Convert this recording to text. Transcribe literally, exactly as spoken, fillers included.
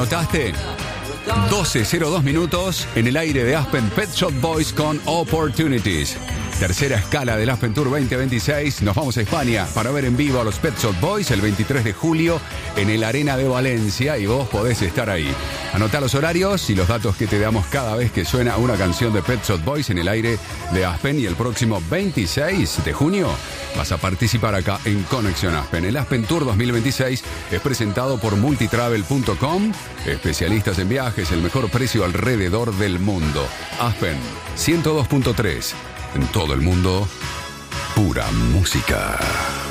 ¿Anotaste? doce cero dos minutos en el aire de Aspen Pet Shop Boys con Opportunities. Tercera escala del Aspen Tour veinte veintiséis. Nos vamos a España para ver en vivo a los Pet Shop Boys el veintitrés de julio en el Arena de Valencia y vos podés estar ahí. Anotá los horarios y los datos que te damos cada vez que suena una canción de Pet Shop Boys en el aire de Aspen, y el próximo veintiséis de junio vas a participar acá en Conexión Aspen. El Aspen Tour dos mil veintiséis es presentado por multitravel punto com, especialistas en viajes, el mejor precio alrededor del mundo. Aspen ciento dos punto tres. En todo el mundo, pura música.